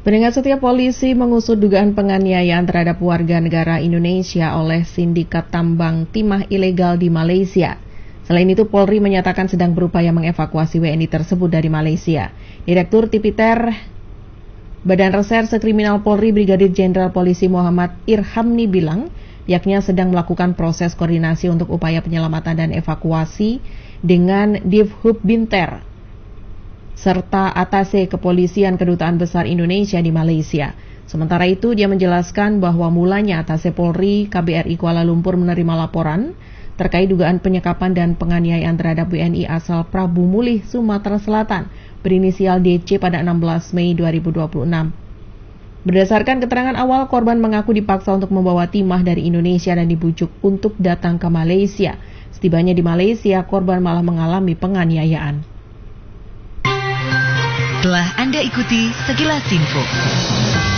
Pendengar setia, polisi mengusut dugaan penganiayaan terhadap warga negara Indonesia oleh sindikat tambang timah ilegal di Malaysia. Selain itu, Polri menyatakan sedang berupaya mengevakuasi WNI tersebut dari Malaysia. Direktur Tipiter Badan Reserse Kriminal Polri Brigadir Jenderal Polisi Muhammad Irhamni bilang, pihaknya sedang melakukan proses koordinasi untuk upaya penyelamatan dan evakuasi dengan Divhub Binter serta Atase Kepolisian Kedutaan Besar Indonesia di Malaysia. Sementara itu, dia menjelaskan bahwa mulanya Atase Polri KBRI Kuala Lumpur menerima laporan terkait dugaan penyekapan dan penganiayaan terhadap WNI asal Prabu Mulih, Sumatera Selatan, berinisial DC pada 16 Mei 2026. Berdasarkan keterangan awal, korban mengaku dipaksa untuk membawa timah dari Indonesia dan dibujuk untuk datang ke Malaysia. Setibanya di Malaysia, korban malah mengalami penganiayaan. Telah Anda ikuti Sekilas Info.